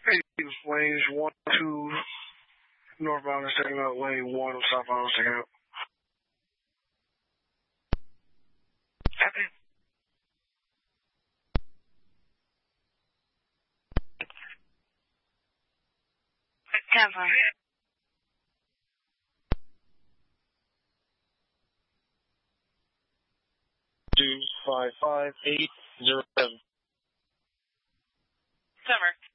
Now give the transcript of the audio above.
East lanes 1, 2, northbound is taking out lane 1 of southbound is taking out. Cover. 255-807. Cover.